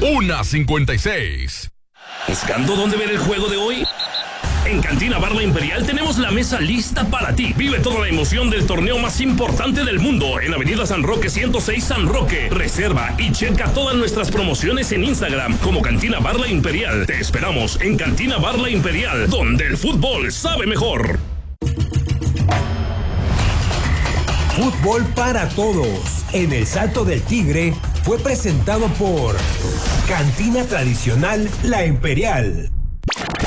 1:56. ¿Buscando dónde ver el juego de hoy? En Cantina Bar La Imperial tenemos la mesa lista para ti. Vive toda la emoción del torneo más importante del mundo en Avenida San Roque 106 San Roque. Reserva y checa todas nuestras promociones en Instagram como Cantina Bar La Imperial. Te esperamos en Cantina Bar La Imperial, donde el fútbol sabe mejor. Fútbol para todos en el Salto del Tigre fue presentado por Cantina Tradicional La Imperial.